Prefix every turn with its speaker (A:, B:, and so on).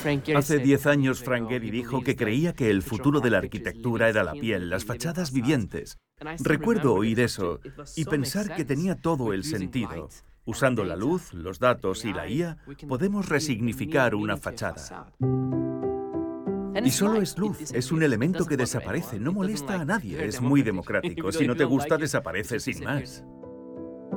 A: Hace 10 años Frank Gehry dijo que creía que el futuro de la arquitectura era la piel, las fachadas vivientes. Recuerdo oír eso y pensar que tenía todo el sentido. Usando la luz, los datos y la IA, podemos resignificar una fachada. Y solo es luz, es un elemento que desaparece, no molesta a nadie, es muy democrático. Si no te gusta, desaparece sin más.